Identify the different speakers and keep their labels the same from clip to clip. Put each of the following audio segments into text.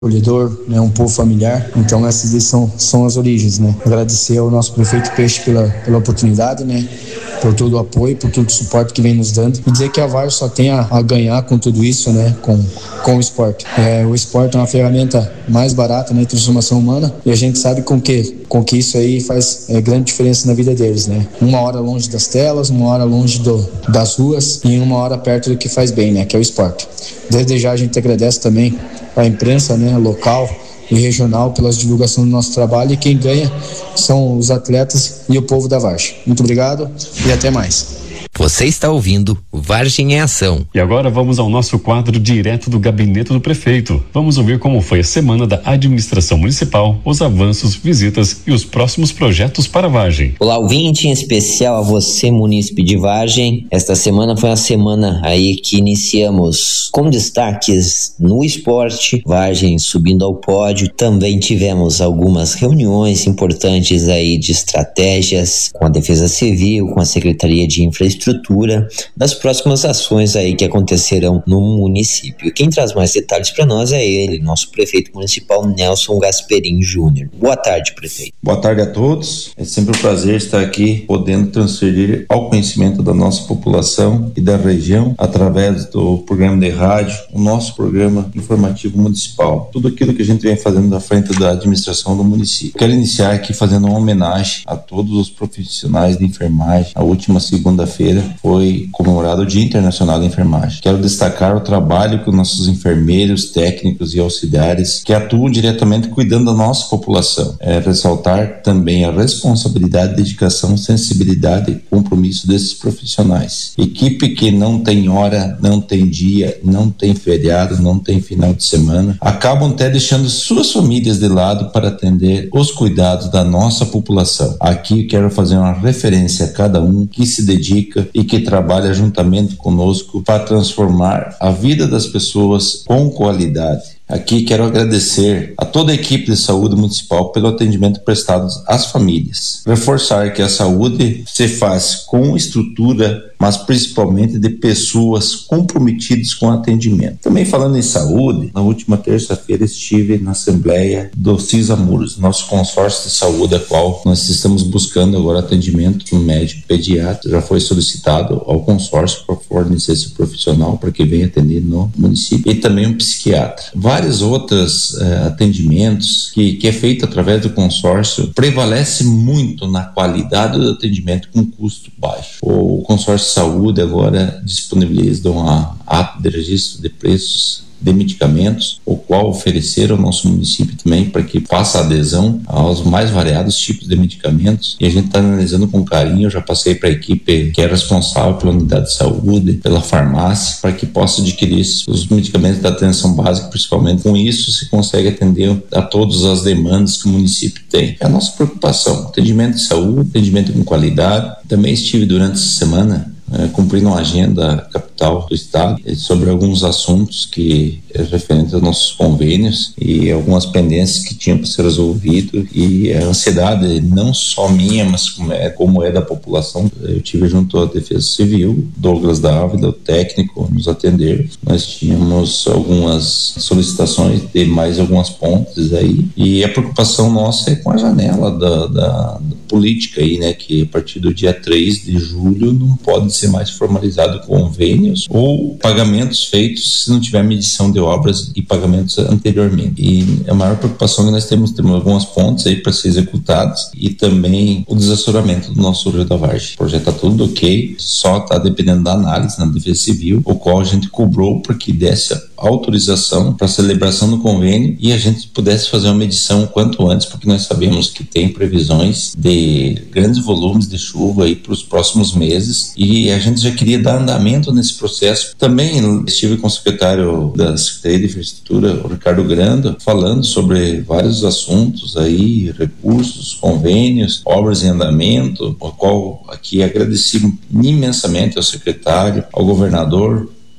Speaker 1: acolhedor, né, um povo familiar. Então essas são as origens, né? Agradecer ao nosso prefeito Peixe pela oportunidade, né? Por todo o apoio, por todo o suporte que vem nos dando, e dizer que a Vargem só tem a ganhar com tudo isso, né? Com o esporte. O esporte é uma ferramenta mais barata, né? Transformação humana, e a gente sabe com que isso aí faz grande diferença na vida deles, né? Uma hora longe das telas, uma hora longe das ruas e uma hora perto do que faz bem, né? Que é o esporte. Desde já a gente agradece também a imprensa, né? Local e regional pela divulgação do nosso trabalho, e quem ganha são os atletas e o povo da Vargem. Muito obrigado e até mais.
Speaker 2: Você está ouvindo Vargem em Ação.
Speaker 3: E agora vamos ao nosso quadro direto do gabinete do prefeito. Vamos ouvir como foi a semana da administração municipal, os avanços, visitas e os próximos projetos para Vargem.
Speaker 4: Olá, ouvinte, em especial a você, munícipe de Vargem. Esta semana foi uma semana aí que iniciamos com destaques no esporte, Vargem subindo ao pódio. Também tivemos algumas reuniões importantes aí de estratégias com a Defesa Civil, com a Secretaria de Infraestrutura, das próximas ações aí que acontecerão no município. Quem traz mais detalhes para nós é ele, nosso prefeito municipal Nelson Gasperin Júnior. Boa tarde, prefeito.
Speaker 5: Boa tarde a todos. É sempre um prazer estar aqui podendo transferir ao conhecimento da nossa população e da região, através do programa de rádio, o nosso programa informativo municipal. Tudo aquilo que a gente vem fazendo da frente da administração do município. Quero iniciar aqui fazendo uma homenagem a todos os profissionais de enfermagem. A última segunda-feira foi comemorado o Dia Internacional da Enfermagem. Quero destacar o trabalho que os nossos enfermeiros, técnicos e auxiliares que atuam diretamente cuidando da nossa população. Ressaltar também a responsabilidade, dedicação, sensibilidade e compromisso desses profissionais. Equipe que não tem hora, não tem dia, não tem feriado, não tem final de semana, acabam até deixando suas famílias de lado para atender os cuidados da nossa população. Aqui quero fazer uma referência a cada um que se dedica e que trabalha juntamente conosco para transformar a vida das pessoas com qualidade. Aqui quero agradecer a toda a equipe de saúde municipal pelo atendimento prestado às famílias. Reforçar que a saúde se faz com estrutura, mas principalmente de pessoas comprometidas com o atendimento. Também falando em saúde, na última terça-feira estive na Assembleia do CISAMURS, nosso consórcio de saúde, a qual nós estamos buscando agora atendimento no médico pediatra. Já foi solicitado ao consórcio para fornecer esse profissional para que venha atender no município, e também um psiquiatra. Vários outros atendimentos que é feito através do consórcio prevalece muito na qualidade do atendimento com custo baixo. O consórcio de saúde agora disponibiliza uma app de registro de preços de medicamentos, o qual oferecer ao nosso município também para que faça adesão aos mais variados tipos de medicamentos, e a gente está analisando com carinho. Eu já passei para a equipe que é responsável pela unidade de saúde, pela farmácia, para que possa adquirir os medicamentos da atenção básica. Principalmente com isso se consegue atender a todas as demandas que o município tem. É a nossa preocupação: atendimento de saúde, atendimento com qualidade. Também estive durante essa semana cumprindo uma agenda capital do estado sobre alguns assuntos que é referente aos nossos convênios e algumas pendências que tinham para ser resolvido, e a ansiedade não só minha, mas como é da população. Eu tive junto à Defesa Civil, Douglas Dávila, o técnico, nos atender. Nós tínhamos algumas solicitações de mais algumas pontes aí, e a preocupação nossa é com a janela da política aí, né, que a partir do dia 3 de julho não pode ser mais formalizado convênios ou pagamentos feitos se não tiver medição de obras e pagamentos anteriormente. E a maior preocupação que nós temos algumas pontes aí para ser executadas, e também o desassoramento do nosso Rio da Vargem. O projeto está tudo ok, só está dependendo da análise na Defesa Civil, o qual a gente cobrou para que desse a autorização para a celebração do convênio e a gente pudesse fazer uma medição o quanto antes, porque nós sabemos que tem previsões de grandes volumes de chuva aí para os próximos meses, e a gente já queria dar andamento nesse processo. Também estive com o secretário da Secretaria de Infraestrutura, o Ricardo Grando, falando sobre vários assuntos aí, recursos, convênios, obras em andamento, o qual aqui agradeci imensamente ao secretário, ao governador,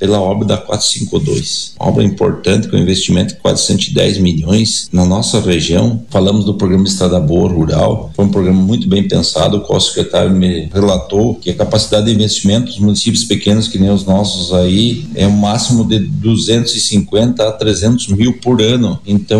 Speaker 5: pela obra da 452. Uma obra importante com investimento de quase 110 milhões na nossa região. Falamos do programa Estrada Boa Rural, foi um programa muito bem pensado, o qual o secretário me relatou que a capacidade de investimento dos municípios pequenos que nem os nossos aí é um máximo de 250 a 300 mil por ano. Então